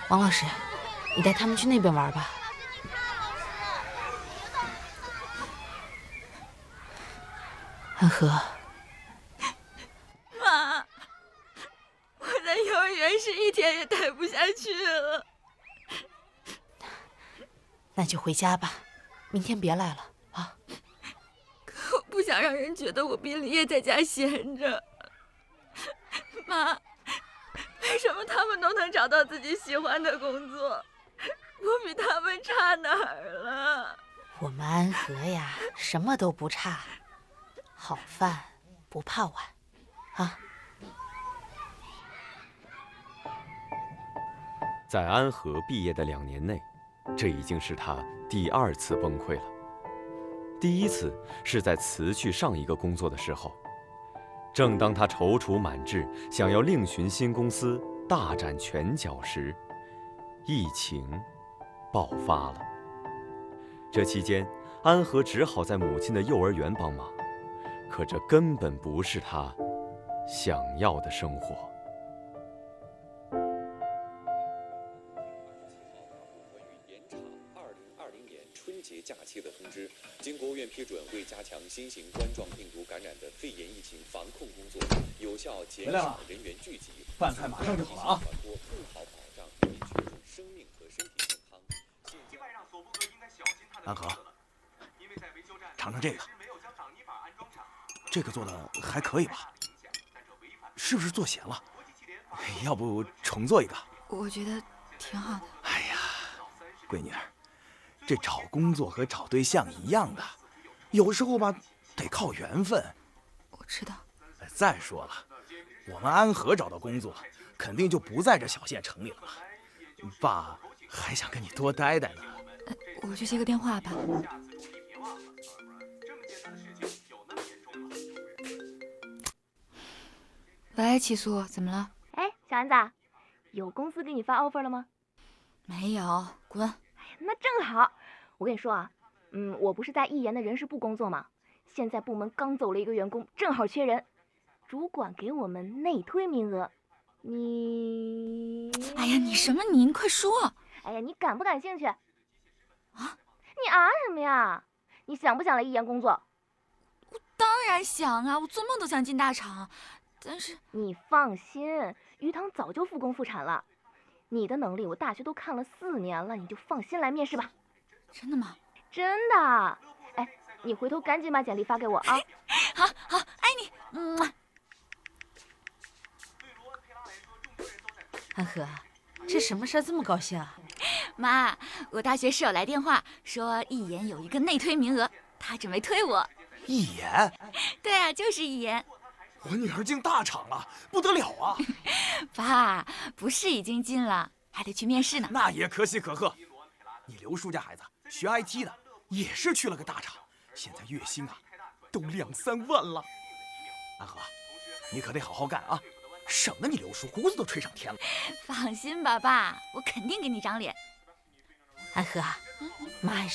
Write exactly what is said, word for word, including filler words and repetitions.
王老师，你带他们去那边玩吧。安和， 妈，我在幼儿园是一天也待不下去了。 那就回家吧，明天别来了啊。 可我不想让人觉得我毕了业在家闲着。妈，为什么他们都能找到自己喜欢的工作，我比他们差哪儿了？ 我们安和呀，什么都不差，好饭不怕晚，啊。 在安和毕业的两年内，这已经是他第二次崩溃了。第一次是在辞去上一个工作的时候，正当他踌躇满志，想要另寻新公司，大展拳脚时，疫情爆发了。这期间，安和只好在母亲的幼儿园帮忙，可这根本不是他想要的生活。 假期的通知，经国务院批准，为加强新型冠状病毒感染的肺炎疫情防控工作，有效减少人员聚集， 饭菜马上就好了啊！ 传播更好保障人民群众生命和身体健康。 安和，尝尝这个，这个做的还可以吧？是不是做咸了？要不重做一个？ 我觉得挺好的。 哎呀，闺女儿。这找工作和找对象一样的，有时候吧，得靠缘分。 我知道。 再说了，我们安和找到工作，肯定就不在这小县城里了嘛。爸还想跟你多待待呢。 我去接个电话吧。喂，齐素，怎么了？ 哎，小安子，有公司给你发 offer 了吗？ 没有，滚。 那正好，我跟你说啊，嗯，我不是在艺研的人事部工作吗？现在部门刚走了一个员工，正好缺人，主管给我们内推名额，你…… 哎呀，你什么你？你快说！ 哎呀，你感不感兴趣？啊？你啊什么呀？你想不想来艺研工作？ 我当然想啊，我做梦都想进大厂，但是…… 你放心，鱼塘早就复工复产了。你的能力我大学都看了四年了，你就放心来面试吧。 真的吗？ 真的。哎，你回头赶紧把简历发给我啊。 好好，爱你。嗯。 安和，这什么事儿这么高兴啊？ 妈，我大学室友来电话说艺研有一个内推名额，他准备推我。 艺研？ 对啊，就是艺研。 我女儿进大厂了，不得了啊！ 爸，不是已经进了，还得去面试呢。 那也可喜可贺。你刘叔家孩子学 I T 的，也是去了个大厂，现在月薪啊都两三万了。安和，你可得好好干啊，省得你刘叔胡子都吹上天了。 放心吧，爸，我肯定给你长脸。 安和，妈还是